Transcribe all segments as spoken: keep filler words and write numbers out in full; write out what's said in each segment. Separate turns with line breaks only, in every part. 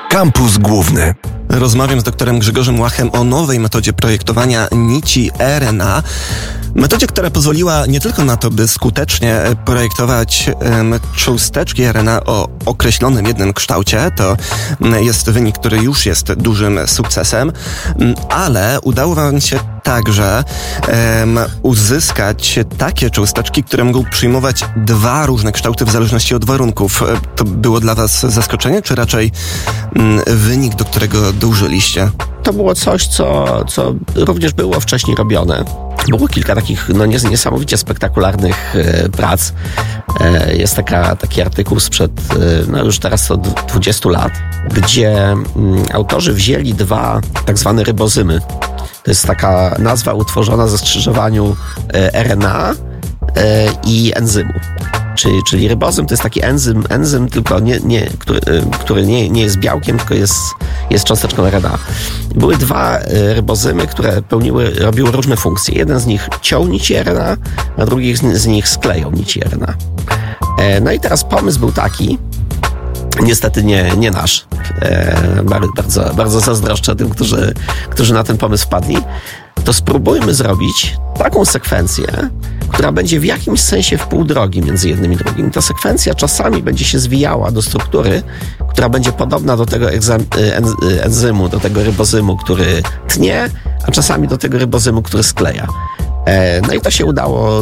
Kampus Główny.
Rozmawiam z doktorem Grzegorzem Łachem o nowej metodzie projektowania nici R N A. Metodzie, która pozwoliła nie tylko na to, by skutecznie projektować um, cząsteczki R N A o określonym jednym kształcie, to jest wynik, który już jest dużym sukcesem, ale udało wam się także um, uzyskać takie cząsteczki, które mogą przyjmować dwa różne kształty w zależności od warunków. To było dla was zaskoczenie, czy raczej um, wynik, do którego dążyliście?
To było coś, co, co również było wcześniej robione. Było kilka takich no, niesamowicie spektakularnych e, prac. E, jest taka, taki artykuł sprzed, e, no już teraz od dwudziestu lat, gdzie m, autorzy wzięli dwa tak zwane rybozymy. To jest taka nazwa utworzona ze skrzyżowaniu e, R N A e, i enzymu. Czyli, czyli rybozym to jest taki enzym, enzym tylko nie, nie, który, który nie, nie jest białkiem, tylko jest, jest cząsteczką R N A. Były dwa rybozymy, które pełniły, robiły różne funkcje. Jeden z nich ciął nici R N A, a drugi z nich sklejał nici R N A. No i teraz pomysł był taki, niestety nie, nie nasz. Bardzo, bardzo zazdroszczę tym, którzy, którzy na ten pomysł wpadli. To spróbujmy zrobić taką sekwencję, która będzie w jakimś sensie w pół drogi między jednym i drugim. Ta sekwencja czasami będzie się zwijała do struktury, która będzie podobna do tego enzymu, do tego rybozymu, który tnie, a czasami do tego rybozymu, który skleja. No i to się udało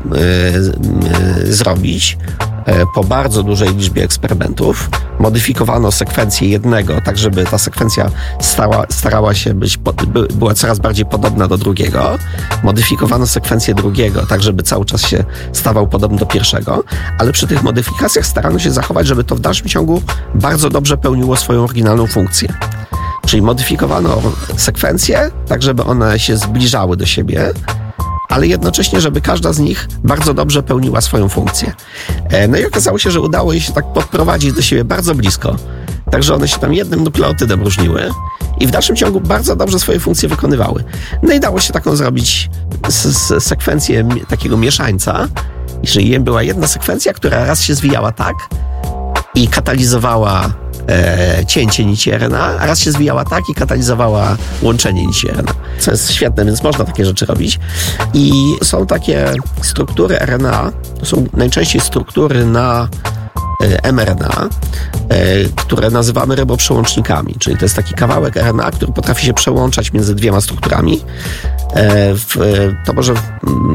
zrobić po bardzo dużej liczbie eksperymentów. Modyfikowano sekwencję jednego, tak żeby ta sekwencja stała, starała się być, by, była coraz bardziej podobna do drugiego. Modyfikowano sekwencję drugiego, tak żeby cały czas się stawał podobny do pierwszego, ale przy tych modyfikacjach starano się zachować, żeby to w dalszym ciągu bardzo dobrze pełniło swoją oryginalną funkcję. Czyli modyfikowano sekwencje, tak żeby one się zbliżały do siebie, ale jednocześnie, żeby każda z nich bardzo dobrze pełniła swoją funkcję. No i okazało się, że udało jej się tak podprowadzić do siebie bardzo blisko, tak że one się tam jednym nukleotydem różniły i w dalszym ciągu bardzo dobrze swoje funkcje wykonywały. No i dało się taką zrobić sekwencję takiego mieszańca, jeżeli była jedna sekwencja, która raz się zwijała tak i katalizowała E, cięcie nici R N A, a raz się zwijała tak i katalizowała łączenie nici R N A. Co jest świetne, więc można takie rzeczy robić. I są takie struktury R N A, to są najczęściej struktury na e, mRNA, e, które nazywamy ryboprzełącznikami, czyli to jest taki kawałek R N A, który potrafi się przełączać między dwiema strukturami. E, w, to może w,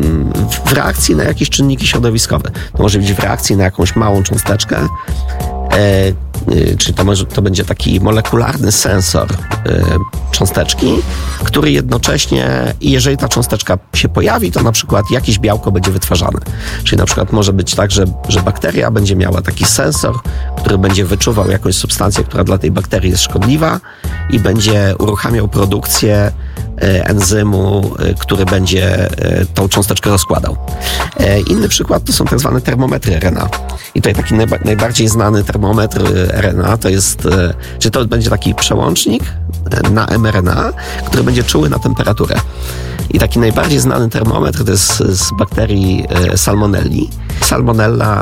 w reakcji na jakieś czynniki środowiskowe. To może być w reakcji na jakąś małą cząsteczkę, E, y, czyli to, może, to będzie taki molekularny sensor y, cząsteczki, który jednocześnie, jeżeli ta cząsteczka się pojawi, to na przykład jakieś białko będzie wytwarzane. Czyli na przykład może być tak, że, że bakteria będzie miała taki sensor, który będzie wyczuwał jakąś substancję, która dla tej bakterii jest szkodliwa i będzie uruchamiał produkcję y, enzymu, y, który będzie y, tą cząsteczkę rozkładał. Y, inny przykład to są tak zwane termometry R N A. I tutaj taki najba- najbardziej znany termometr R N A to jest, czy to będzie taki przełącznik na mRNA, który będzie czuły na temperaturę. I taki najbardziej znany termometr to jest z bakterii Salmonelli. Salmonella